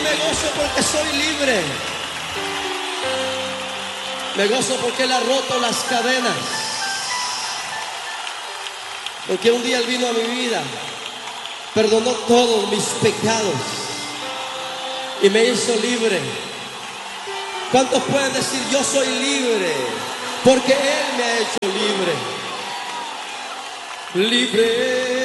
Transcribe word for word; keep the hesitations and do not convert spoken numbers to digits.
me gozo porque soy libre. Me gozo porque Él ha roto las cadenas. Porque un día Él vino a mi vida, perdonó todos mis pecados y me hizo libre. ¿Cuántos pueden decir yo soy libre? Porque Él me ha hecho libre. Libre.